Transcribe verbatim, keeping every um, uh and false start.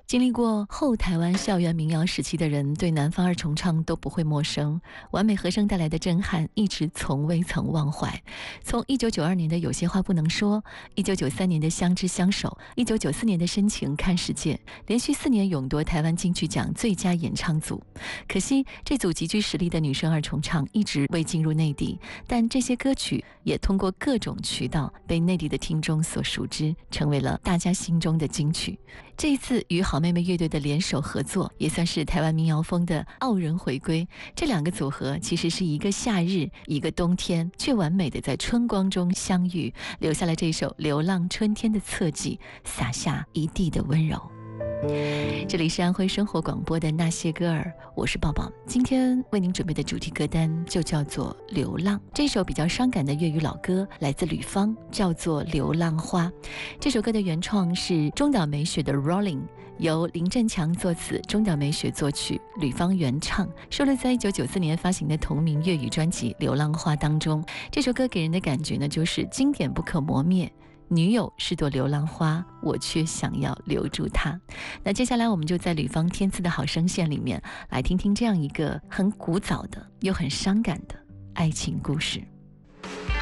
经历过后台湾校园民谣时期的人，对南方二重唱都不会陌生。完美和声带来的震撼，一直从未曾忘怀。从一九九二年的有些话不能说，一九九三年的相知相守，一九九四年的深情看世界，连续四年勇夺台湾金曲奖最佳演唱组。可惜这组极具实力的女声二重唱一直未进入内地，但这些歌曲也通过各种渠道被内地的听众所熟知，成为了大家心中的金曲。这一次与好妹妹乐队的联手合作，也算是台湾民谣风的傲人回归。这两个组合其实是一个夏日一个冬天，却完美的在春光中相遇，留下了这首流浪春天的侧记，洒下一地的温柔。这里是安徽生活广播的那些歌儿，我是抱抱。今天为您准备的主题歌单就叫做流浪。这首比较伤感的粤语老歌来自吕方，叫做流浪花。这首歌的原创是中岛美雪的 Rolling， 由林振强作词，中岛美雪作曲，吕方原唱，收录在一九九四年发行的同名粤语专辑《流浪花》当中。这首歌给人的感觉呢，就是经典不可磨灭，女友是朵流浪花，我却想要留住她。那接下来我们就在吕方天赐的好声线里面来听听这样一个很古早的又很伤感的爱情故事。